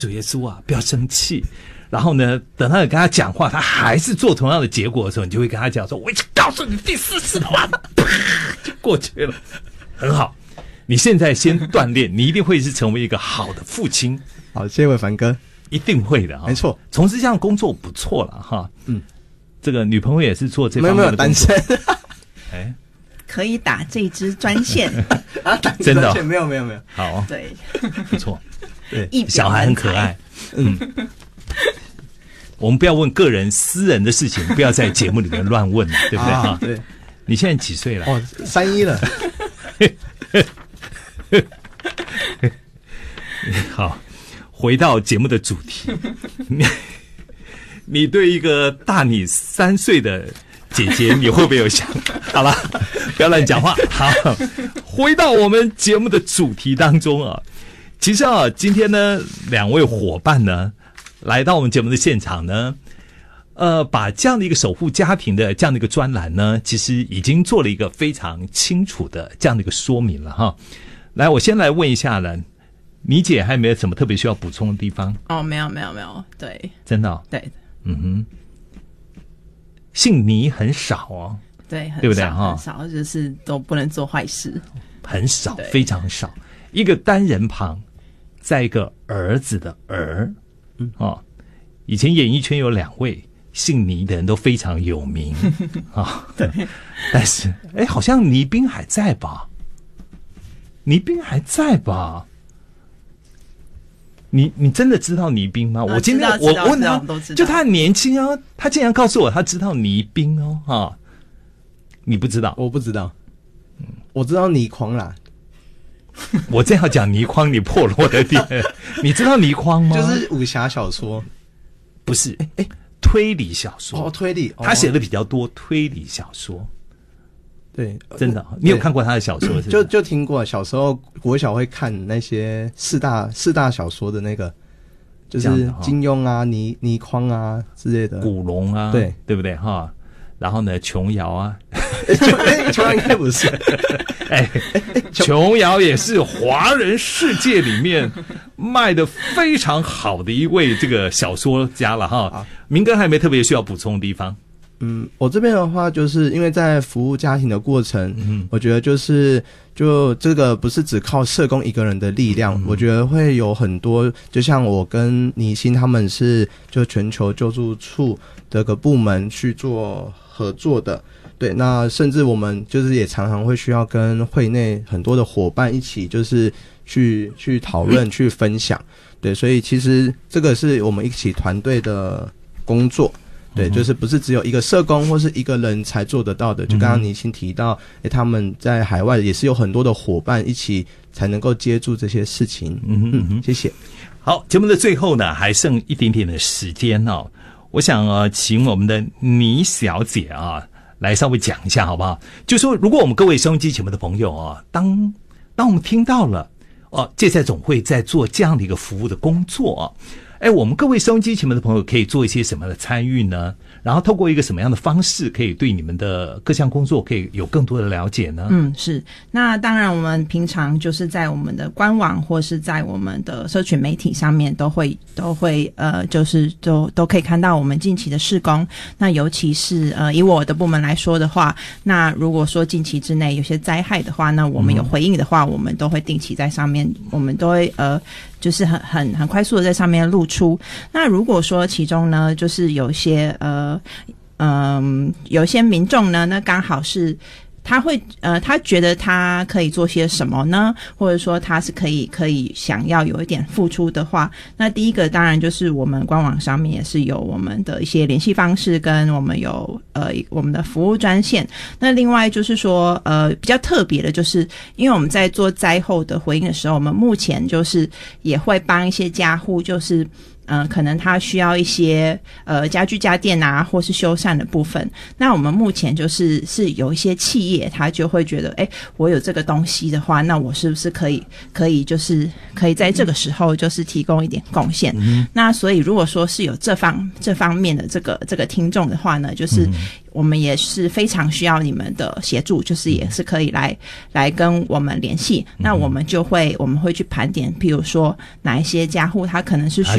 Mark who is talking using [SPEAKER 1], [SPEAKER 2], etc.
[SPEAKER 1] 主耶稣啊，不要生气。然后呢，等到你跟他讲话，他还是做同样的结果的时候，你就会跟他讲说：“我已经告诉你第4次了嘛。”就过去了，很好。你现在先锻炼，你一定会是成为一个好的父亲。
[SPEAKER 2] 好，谢谢伟凡哥，
[SPEAKER 1] 一定会的哈。
[SPEAKER 2] 没错，
[SPEAKER 1] 从事这样工作不错了哈。这个女朋友也是做这方面的工作。
[SPEAKER 2] 没有单身。
[SPEAKER 1] 哎，
[SPEAKER 3] 可以打这支专线
[SPEAKER 2] 啊，
[SPEAKER 1] 真的、哦、
[SPEAKER 2] 没有。
[SPEAKER 1] 好，
[SPEAKER 3] 对，
[SPEAKER 1] 不错。
[SPEAKER 2] 对，
[SPEAKER 1] 小孩很可爱。我们不要问个人私人的事情，不要在节目里面乱问，对不对哈？
[SPEAKER 2] 对。
[SPEAKER 1] 你现在几岁了？
[SPEAKER 2] 哦，31了。
[SPEAKER 1] 好，回到节目的主题，你对一个大你3岁的姐姐，你会不会有想？好了，不要乱讲话。好，回到我们节目的主题当中啊。其实啊，今天呢，2位伙伴呢来到我们节目的现场呢，把这样的一个守护家庭的这样的一个专栏呢，其实已经做了一个非常清楚的这样的一个说明了哈。来，我先来问一下了，倪姐还有没有什么特别需要补充的地方？
[SPEAKER 3] 哦，没有，对，
[SPEAKER 1] 真的、哦，
[SPEAKER 3] 对，
[SPEAKER 1] 姓倪很少哦，
[SPEAKER 3] 对，
[SPEAKER 1] 对不对哈？
[SPEAKER 3] 很少，就是都不能做坏事，
[SPEAKER 1] 很少，非常少，一个单人旁，再一个儿子的儿，以前演艺圈有2位姓倪的人都非常有名啊，对，但是好像倪斌还在吧？倪斌还在吧？你真的知道倪斌吗？我今天我问他，就他很年轻啊，他竟然告诉我他知道倪斌哦，哈，你不知道？
[SPEAKER 2] 我不知道，我知道倪匡啦。
[SPEAKER 1] 我正要讲倪匡，你破了我的点。你知道倪匡吗？
[SPEAKER 2] 就是武侠小说，
[SPEAKER 1] 不是，推理小说。
[SPEAKER 2] 推理，
[SPEAKER 1] 他写的比较多推理小说。
[SPEAKER 2] 对，
[SPEAKER 1] 真的，你有看过他的小说是不是？
[SPEAKER 2] 就听过，小时候国小会看那些四大小说的那个，就是金庸啊、倪匡啊之类的，
[SPEAKER 1] 古龙啊，对不对哈？然后呢，琼瑶啊，
[SPEAKER 2] 琼瑶应该不是，
[SPEAKER 1] 琼瑶也是华人世界里面卖的非常好的一位这个小说家了哈。明哥还有没有特别需要补充的地方？
[SPEAKER 2] 我这边的话，就是因为在服务家庭的过程，我觉得就这个不是只靠社工一个人的力量，我觉得会有很多，就像我跟倪欣他们是就全球救助处的个部门去做合作的，对，那甚至我们就是也常常会需要跟会内很多的伙伴一起，就是去讨论、去分享，对，所以其实这个是我们一起团队的工作。对，就是不是只有一个社工或是一个人才做得到的。就刚刚倪欣提到，他们在海外也是有很多的伙伴一起才能够接住这些事情。谢谢。
[SPEAKER 1] 好，节目的最后呢，还剩一点点的时间哦。我想请我们的倪小姐啊，来稍微讲一下好不好？就说如果我们各位收音机前面的朋友啊，当我们听到了芥菜总会在做这样的一个服务的工作我们各位收音机前面的朋友可以做一些什么样的参与呢？然后透过一个什么样的方式可以对你们的各项工作可以有更多的了解呢？
[SPEAKER 3] 是。那当然我们平常就是在我们的官网或是在我们的社群媒体上面都会就是都可以看到我们近期的事工。那尤其是以我的部门来说的话，那如果说近期之内有些灾害的话，那我们有回应的话，我们都会定期在上面，我们都会就是很快速的在上面露出。那如果说其中呢，就是有些有些民众呢，那刚好是他觉得他可以做些什么呢？或者说他是可以想要有一点付出的话，那第一个当然就是我们官网上面也是有我们的一些联系方式，跟我们有我们的服务专线。那另外就是说比较特别的就是因为我们在做灾后的回应的时候，我们目前就是也会帮一些家户就是可能他需要一些家具家电啊，或是修缮的部分。那我们目前是有一些企业，他就会觉得，我有这个东西的话，那我是不是可以就是可以在这个时候就是提供一点贡献？那所以如果说是有这方面的这个听众的话呢，就是我们也是非常需要你们的协助，就是也是可以来跟我们联系。那我们会去盘点，譬如说哪一些家户他可能是需